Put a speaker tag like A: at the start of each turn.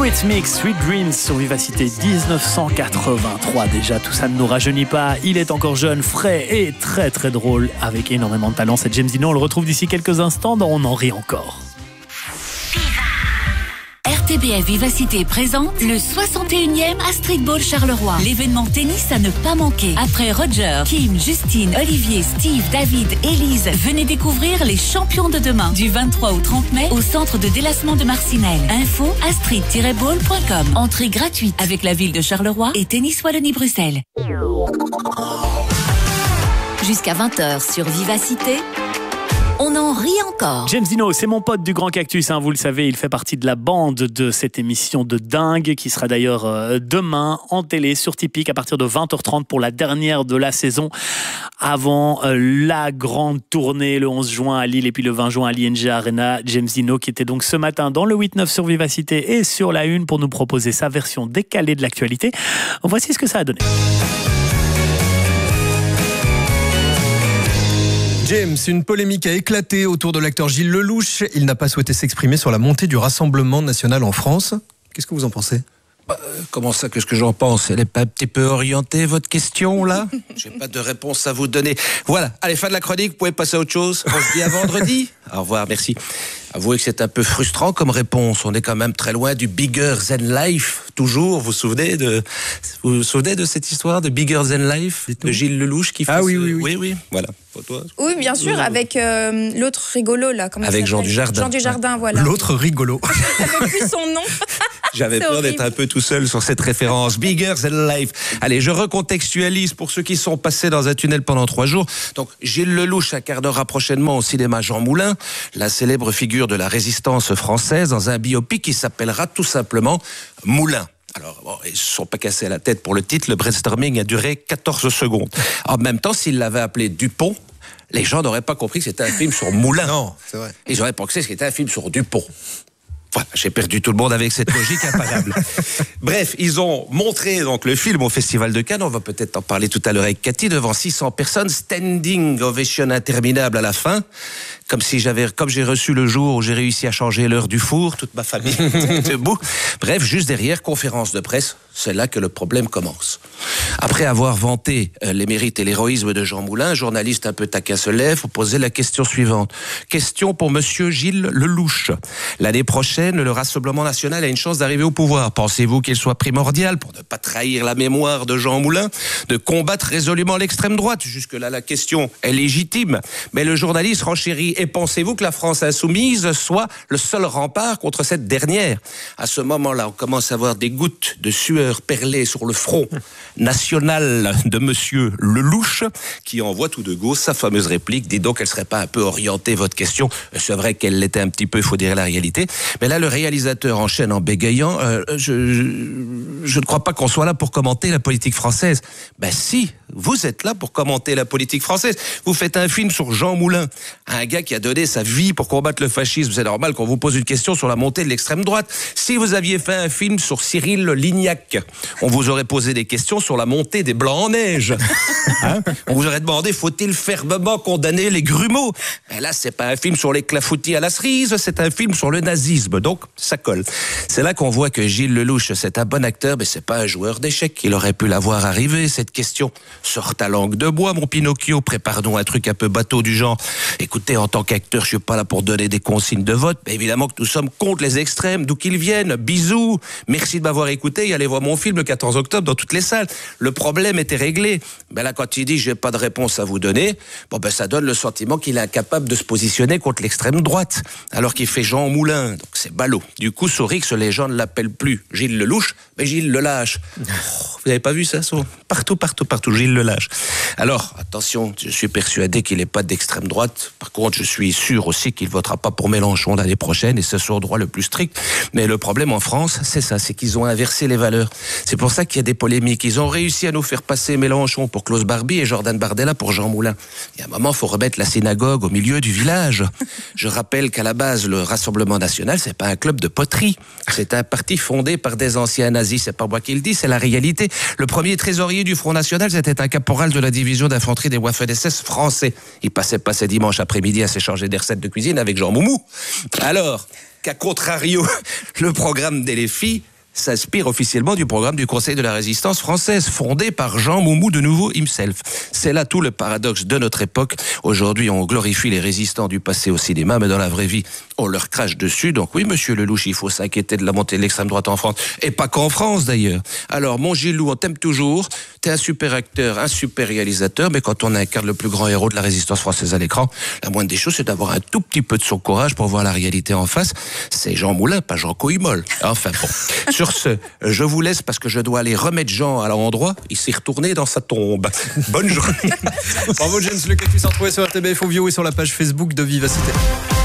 A: Eurythmics, Sweet Dreams sur Vivacité 1983 déjà. Tout ça ne nous rajeunit pas. Il est encore jeune, frais et très très drôle avec énormément de talent. C'est James Dean. On le retrouve d'ici quelques instants dans On en rit encore.
B: RTBF Vivacité présente le 61e Astrid Ball Charleroi. L'événement tennis à ne pas manquer. Après Roger, Kim, Justine, Olivier, Steve, David, Élise, venez découvrir les champions de demain. Du 23 au 30 mai au centre de délassement de Marcinelle. Info astrid-ball.com. Entrée gratuite avec la ville de Charleroi et Tennis Wallonie-Bruxelles. Jusqu'à 20h sur Vivacité. On en rit encore.
A: James Dean, c'est mon pote du Grand Cactus, vous le savez, il fait partie de la bande de cette émission de dingue qui sera d'ailleurs demain en télé sur Typique à partir de 20h30 pour la dernière de la saison avant la grande tournée le 11 juin à Lille et puis le 20 juin à l'ING Arena. James Dean qui était donc ce matin dans le 8-9 sur Vivacité et sur la Une pour nous proposer sa version décalée de l'actualité. Voici ce que ça a donné.
C: James, une polémique a éclaté autour de l'acteur Gilles Lellouche. Il n'a pas souhaité s'exprimer sur la montée du Rassemblement national en France. Qu'est-ce que vous en pensez ?
D: Comment ça, qu'est-ce que j'en pense ? Elle n'est pas un petit peu orientée, votre question, là ? J'ai pas de réponse à vous donner. Voilà, allez, fin de la chronique, vous pouvez passer à autre chose. On se dit à vendredi. Au revoir, merci. Avouez que c'est un peu frustrant comme réponse. On est quand même très loin du Bigger Than Life. Toujours, vous vous souvenez de cette histoire de Bigger Than Life de Gilles Lellouche qui fait oui. Voilà. Toi,
E: oui, bien sûr, avec l'autre rigolo là. Comment
D: avec Jean Dujardin.
E: Jean Dujardin, voilà.
C: L'autre rigolo.
E: J'avais plus son nom.
D: J'avais peur d'être un peu tout seul sur cette référence. Bigger Than Life. Allez, je recontextualise pour ceux qui sont passés dans un tunnel pendant 3 jours. Donc, Gilles Lellouche incarnera prochainement au cinéma Jean Moulin, la célèbre figure de la résistance française, dans un biopic qui s'appellera tout simplement Moulin. Alors, bon, ils ne se sont pas cassés la tête pour le titre. Le brainstorming a duré 14 secondes. En même temps, s'ils l'avaient appelé Dupont, les gens n'auraient pas compris que c'était un film sur Moulin. Non, c'est vrai. Ils auraient pensé que c'était un film sur Dupont. Voilà, j'ai perdu tout le monde avec cette logique imparable. Bref, ils ont montré donc le film au Festival de Cannes. On va peut-être en parler tout à l'heure avec Cathy, devant 600 personnes, standing ovation interminable à la fin, comme j'ai reçu le jour où j'ai réussi à changer l'heure du four, toute ma famille debout. Bref, juste derrière, conférence de presse, c'est là que le problème commence. Après avoir vanté les mérites et l'héroïsme de Jean Moulin, un journaliste un peu taquin se lève pour poser la question suivante. Question pour monsieur Gilles Lellouche. L'année prochaine, le Rassemblement national a une chance d'arriver au pouvoir. Pensez-vous qu'il soit primordial, pour ne pas trahir la mémoire de Jean Moulin, de combattre résolument l'extrême droite ? Jusque-là, la question est légitime. Mais le journaliste renchérit. Et pensez-vous que la France insoumise soit le seul rempart contre cette dernière ? À ce moment-là, on commence à voir des gouttes de sueur perler sur le front national de monsieur Lellouche, qui envoie tout de go sa fameuse réplique. Dis donc, elle serait pas un peu orientée, votre question ? C'est vrai qu'elle l'était un petit peu, il faut dire la réalité. Mais là, le réalisateur enchaîne en bégayant. Je ne crois pas qu'on soit là pour commenter la politique française. Ben si, vous êtes là pour commenter la politique française. Vous faites un film sur Jean Moulin, un gars qui a donné sa vie pour combattre le fascisme. C'est normal qu'on vous pose une question sur la montée de l'extrême droite. Si vous aviez fait un film sur Cyril Lignac, on vous aurait posé des questions sur la montée des Blancs en neige. On vous aurait demandé, faut-il fermement condamner les grumeaux ? Et là, c'est pas un film sur les clafoutis à la cerise, c'est un film sur le nazisme. Donc, ça colle. C'est là qu'on voit que Gilles Lellouche, c'est un bon acteur, mais c'est pas un joueur d'échecs. Il aurait pu la voir arriver, cette question. Sors ta langue de bois, mon Pinocchio, prépare-nous un truc un peu bateau du genre. Écoutez, en tant qu'acteur, je suis pas là pour donner des consignes de vote, mais évidemment que nous sommes contre les extrêmes, d'où qu'ils viennent. Bisous, merci de m'avoir écouté, et allez voir mon film le 14 octobre dans toutes les salles. Le problème était réglé. Ben là, quand il dit j'ai pas de réponse à vous donner, ça donne le sentiment qu'il est incapable de se positionner contre l'extrême droite, alors qu'il fait Jean Moulin. Donc c'est ballot. Du coup, Sourix, les gens ne l'appellent plus Gilles Lellouche, mais Gilles Lelâche. Vous n'avez pas vu ça, partout, Gilles Lelâche. Alors, attention, je suis persuadé qu'il n'est pas d'extrême droite. Par contre, je suis sûr aussi qu'il ne votera pas pour Mélenchon l'année prochaine, et c'est son droit le plus strict. Mais le problème en France, c'est ça, c'est qu'ils ont inversé les valeurs. C'est pour ça qu'il y a des polémiques. Ils ont réussi à nous faire passer Mélenchon pour Klaus Barbie et Jordan Bardella pour Jean Moulin. Il y a un moment, il faut remettre la synagogue au milieu du village. Je rappelle qu'à la base, le Rassemblement national, c'est pas un club de poterie. C'est un parti fondé par des anciens nazis. C'est pas moi qui le dis, c'est la réalité. Le premier trésorier du Front National, c'était un caporal de la division d'infanterie des Waffen-SS français. Il passait pas ses dimanches après-midi à s'échanger des recettes de cuisine avec Jean Moumou. Alors qu'à contrario, le programme des LFI, s'inspire officiellement du programme du Conseil de la Résistance française, fondé par Jean Moumou de nouveau himself. C'est là tout le paradoxe de notre époque. Aujourd'hui, on glorifie les résistants du passé au cinéma, mais dans la vraie vie, on leur crache dessus. Donc oui, monsieur Lelouch, il faut s'inquiéter de la montée de l'extrême droite en France, et pas qu'en France d'ailleurs. Alors, mon Gilou, on t'aime toujours, t'es un super acteur, un super réalisateur, mais quand on incarne le plus grand héros de la résistance française à l'écran, la moindre des choses, c'est d'avoir un tout petit peu de son courage pour voir la réalité en face. C'est Jean Moulin, pas Jean Couillemol. Enfin bon. Sur ce, je vous laisse parce que je dois aller remettre Jean à l'endroit. Il s'est retourné dans sa tombe. Bonne journée.
C: Bravo James, le cactus à retrouver sur RTBF Audio et sur la page Facebook de Vivacité.